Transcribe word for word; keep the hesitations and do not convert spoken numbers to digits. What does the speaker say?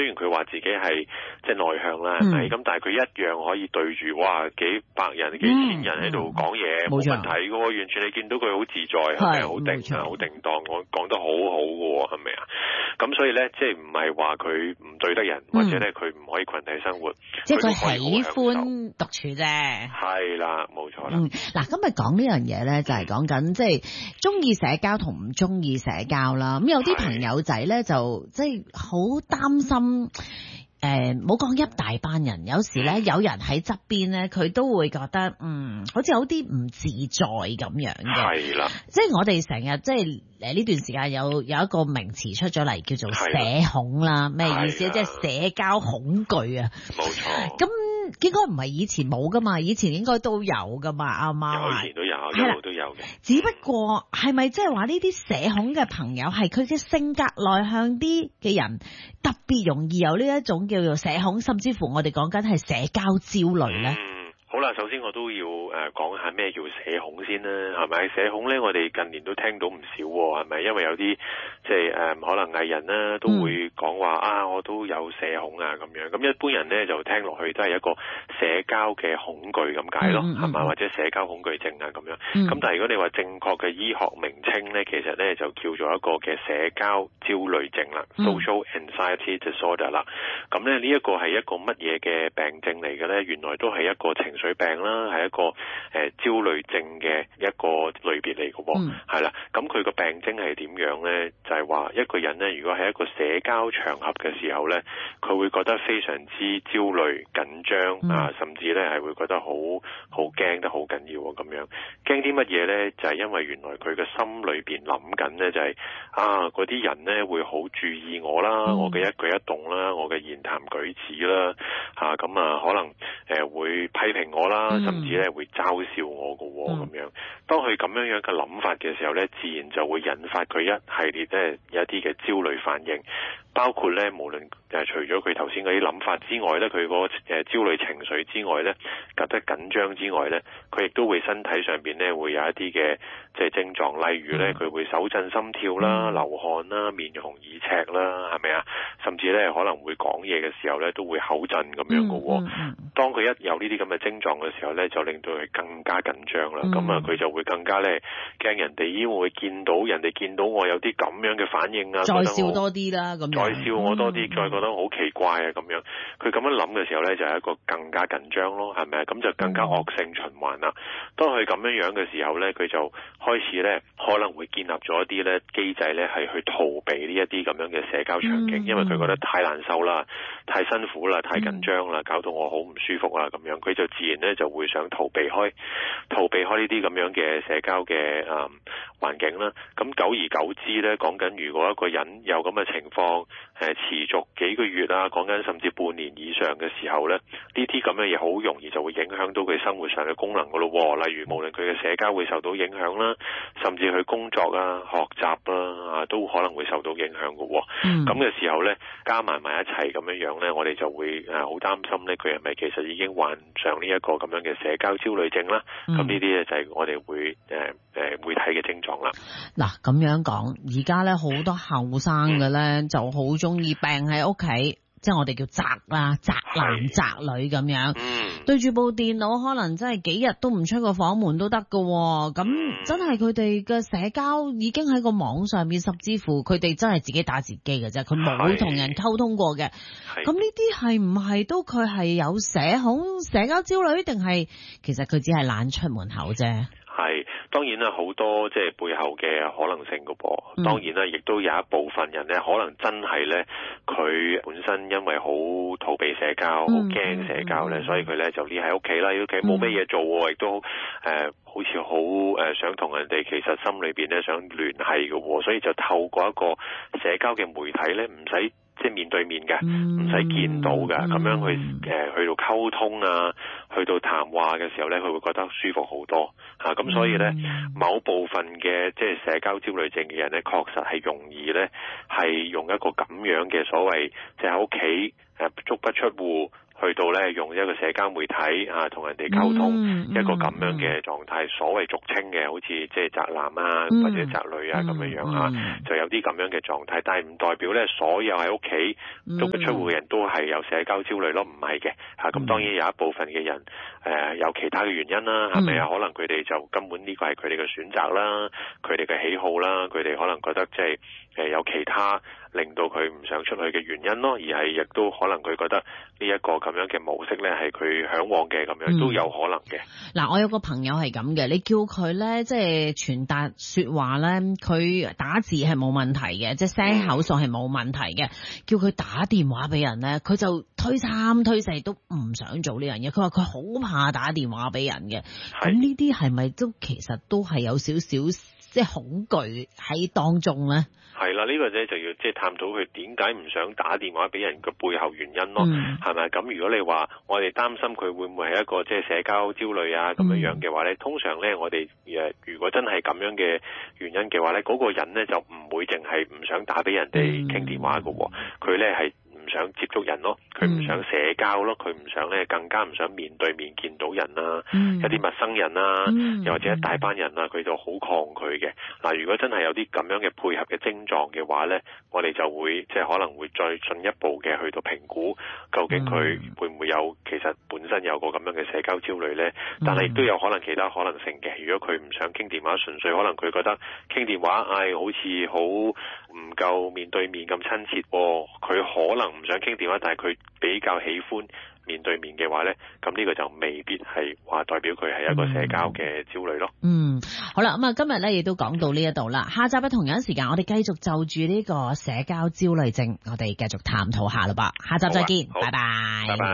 雖然佢話自己係即係內向啦，係咪？咁但係佢一樣可以對住哇幾百人、幾千人喺度講嘢，冇問題嘅喎，完全你見到佢好自在，係咪？好定啊，好定當，我講得好好嘅喎，係咪啊？咁所以咧，即係唔係話佢唔對得人，或者咧佢唔可以群體生活， 即係佢喜歡獨處啫。 係啦，冇錯啦。 嗯，嗱，今日講呢樣嘢咧，就係講緊即係中意社交同唔中意社交啦。咁有啲朋友仔咧就即係好擔心。誒，唔好講一大班人，有時咧有人喺側邊咧，佢都會覺得嗯，好似有啲唔自在咁樣嘅。 係啦， 即係我哋成日即係誒呢段時間有有一個名詞出咗嚟，叫做社恐啦。咩意思？即係社交恐懼啊。冇錯。咁應該唔係以前冇噶嘛，以前應該都有噶嘛，啱唔啱？ 有，以前都有，一路都有嘅。 只不過係咪即係話呢啲社恐嘅朋友係佢嘅性格內向啲嘅人，特別容易有呢一種叫做社恐，甚至乎我哋講緊係社交焦慮咧？ 嗯好啦，首先我都要誒講下咩叫社恐先啦，係咪？社恐咧，我哋近年都聽到唔少喎，係咪？因為有啲即係誒可能藝人啦，都會講話、嗯、啊，我都有社恐啊咁樣。咁一般人咧就聽落去都係一個社交嘅恐懼咁解咯，係咪、嗯？或者社交恐懼症啊咁樣。咁、嗯、但係如果你話正確嘅醫學名稱咧，其實咧就叫做一個嘅社交焦慮症啦、嗯、，social anxiety disorder 啦。咁咧呢一個係一個乜嘢嘅病症嚟嘅咧？原來都係一個情緒病啦，係一個誒、呃、焦慮症嘅一個類別嚟嘅喎，係啦、嗯。咁佢個病徵係點樣咧？就係、是、話一個人咧，如果喺一個社交場合嘅時候咧，佢會覺得非常之焦慮、緊張、嗯、啊，甚至咧係會覺得好好驚得好緊要喎咁樣。驚啲乜嘢咧？就係、是、因為原來佢嘅心裏邊諗緊咧，就係、是、啊嗰啲人咧會好注意我啦，嗯、我嘅一舉一動啦，我嘅言談舉止啦，嚇咁啊可能誒、呃、會批評我啦，甚至咧會嘲笑我嘅喎咁樣。當佢咁樣樣嘅諗法嘅時候咧，自然就會引發佢一系列咧有一啲嘅焦慮反應，包括咧無論誒除咗佢頭先嗰啲諗法之外咧，佢個誒焦慮情緒之外咧，覺得緊張之外咧，佢亦都會身體上邊咧會有一啲嘅即係症狀，例如咧佢會手震心跳啦、流汗啦、面紅耳赤啦，係咪啊？甚至咧可能會講嘢嘅時候咧都會口震咁樣嘅喎。當佢一有呢啲咁嘅症狀嘅時候咧，就令到佢更加緊張啦。咁啊佢就會更加咧驚人哋咦會唔會見到人哋見到我有啲咁樣嘅反應啊， 再笑多啲啦咁， 再笑我多啲，嗯、再覺得好奇怪啊咁樣。佢咁樣諗嘅時候咧，就係、是、一個更加緊張咯，係咪啊？咁就更加惡性循環啦。當佢咁樣樣嘅時候咧，佢就開始咧可能會建立咗一啲咧機制咧，係去逃避呢一啲咁樣嘅社交場景，嗯、因為佢覺得太難受啦、太辛苦啦、太緊張啦，搞到我好唔舒服啦咁樣，佢就自然咧就會想逃避開、逃避開呢啲咁樣嘅社交嘅誒、嗯、環境啦。咁久而久之咧，講緊如果一個人有咁嘅情況誒、呃、持續幾個月啊，講緊甚至半年以上嘅時候咧，呢啲咁嘅嘢好容易就會影響到佢生活上嘅功能噶咯。例如無論佢嘅社交會受到影響啦，甚至佢工作啊、學習啊啊都可能會受到影響噶。咁嘅、嗯、時候咧，加埋埋一齊咁樣樣咧，我哋就會誒好擔心咧，佢係咪其實已經患上呢一個咁樣嘅社交焦慮症啦？咁呢啲咧就係我哋會誒誒、呃、會睇嘅症狀啦。 嗱咁樣講，而家咧好多後生嘅咧、嗯、就好中意病喺屋企，即係我哋叫宅啦、宅男宅女咁樣，嗯、對住部電腦可能真係幾日都唔出個房門都得噶。咁、嗯、真係佢哋嘅社交已經喺個網上面，甚至乎佢哋真係自己打字機嘅啫，佢冇同人溝通過嘅。咁呢啲係唔係都佢係有社恐、社交焦慮，定係其實佢只係懶出門口啫？ 係，當然啦，好多即係背後嘅可能性噶噃。嗯、當然啦，亦都有一部分人咧，可能真係咧，佢本身因為好逃避社交，好驚社交咧，嗯、所以佢咧就匿喺屋企啦，喺屋企冇咩嘢做，亦、嗯、都誒、呃、好似好誒想同人哋其實心裏邊咧想聯繫嘅，所以就透過一個社交嘅媒體咧，唔使即係面對面嘅，唔使、嗯、見到嘅，咁、嗯、樣去誒、呃、去到溝通啊，去到談話嘅時候咧，佢會覺得舒服好多嚇。咁、啊、所以咧，嗯、某部分嘅即係社交焦慮症嘅人咧，確實係容易咧係用一個咁樣嘅所謂即係喺屋企誒足不出戶， 去到咧用一個社交媒體啊同人哋溝通、嗯、一個咁樣嘅狀態，嗯、所謂俗稱嘅好似即係宅男啊、嗯、或者宅女啊咁樣樣啊，嗯、就有啲咁樣嘅狀態，但係唔代表咧所有喺屋企足不出戶嘅人都係有社交焦慮咯，唔係嘅嚇。咁、啊、當然有一部分嘅人誒、呃、有其他嘅原因啦，係咪啊？可能佢哋就根本呢個係佢哋嘅選擇啦，佢哋嘅喜好啦，佢哋可能覺得即係誒有其他令到佢唔想出去嘅原因咯，而係亦都可能佢覺得呢一個咁樣嘅模式咧係佢嚮往嘅，咁樣都有可能嘅。嗱、 嗯，我有個朋友係咁嘅，你叫佢咧即係傳達說話咧，佢打字係冇問題嘅，即係聲口數係冇問題嘅。嗯、叫佢打電話俾人咧，佢就推三推四都唔想做呢樣嘢。佢話佢好怕打電話俾人嘅。咁呢啲係咪都其實都係有少少即係恐懼喺當中咧？ 係啦，呢、這個咧就要即係探討佢點解唔想打電話俾人嘅背後原因咯，係咪、嗯？咁如果你話我哋擔心佢會唔會係一個即係社交焦慮啊咁樣樣嘅話咧，嗯、通常咧我哋誒如果真係咁樣嘅原因嘅話咧，嗰、那個人咧就唔會淨係唔想打俾人哋傾電話㗎喎，佢咧係唔想接觸人咯，佢唔想社交咯，佢唔想咧更加唔想面對面見到人啊，嗯、有啲陌生人啊，嗯、又或者一大班人啊，佢就好抗拒嘅。嗱，如果真係有啲咁樣嘅配合嘅症狀嘅話咧，我哋就會即係可能會再進一步嘅去到評估，究竟佢會唔會有其實本身有個咁樣嘅社交焦慮咧？但係亦都有可能其他可能性嘅。如果佢唔想傾電話，純粹可能佢覺得傾電話唉、哎、好似好唔夠面對面咁親切喎，佢可能唔想傾電話，但係佢比較喜歡面對面嘅話呢，咁呢個就未必係話代表佢係一個社交嘅焦慮咯。 嗯，好啦，咁啊今日呢亦都講到呢一度啦，下集嘅同樣時間我哋繼續就住呢個社交焦慮症，我哋繼續探討下啦噃，下集再見，拜拜。 拜拜。